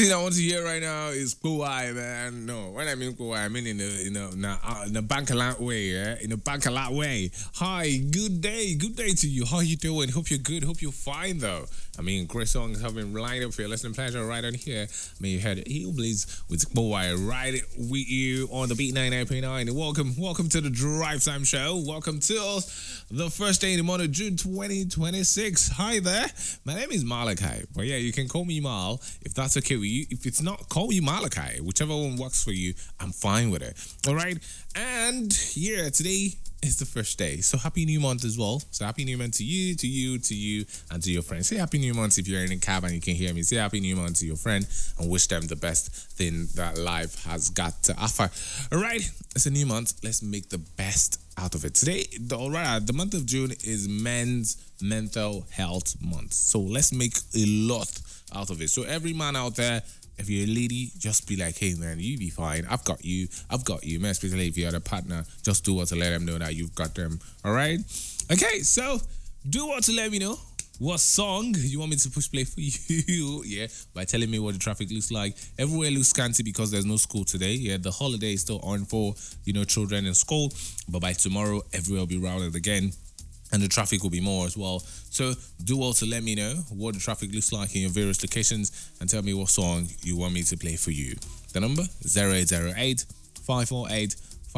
thing I want to hear right now is Kawhi, man. No, when I mean Kawhi, I mean in the Bankalat way, yeah, in the Bankalat way. Hi, good day to you. How you doing? Hope you're good. Hope you're fine though. I mean, great songs have been lined up for your listening pleasure right on here. I mean, you heard Hillbillies with Kawhi right with you on the Beat 99.9. Welcome to the Drive Time Show. Welcome to the first day in the month of June 2026. Hi there. My name is Malachi. But yeah, you can call me Mal if that's okay with you. If it's not, call me Malachi. Whichever one works for you, I'm fine with it. All right. And yeah, today is the first day. So happy new month as well. So happy new month to you, and to your friends. Say happy new month if you're in a cab and you can hear me. Say happy new month to your friend and wish them the best thing that life has got to offer. All right. It's a new month. Let's make the best out of it. Today, the month of June is Men's Mental Health Month. So let's make a lot out of it. So every man out there, if you're a lady, just be like, hey man, you be fine. I've got you, man. Especially if you're a partner, just do what to let them know that you've got them. All right? Okay, so do what to let me know what song you want me to push play for you. Yeah, by telling me what the traffic looks like. Everywhere looks scanty because there's no school today. Yeah, the holiday is still on for, children in school. But by tomorrow, everywhere will be rounded again. And the traffic will be more as well. So do also let me know what the traffic looks like in your various locations and tell me what song you want me to play for you. The number 0808 548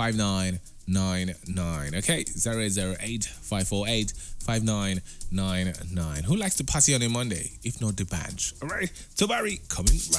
5999. Okay, 0808 548 5999. Who likes to party on a Monday? If not the badge. All right, Tobari coming right.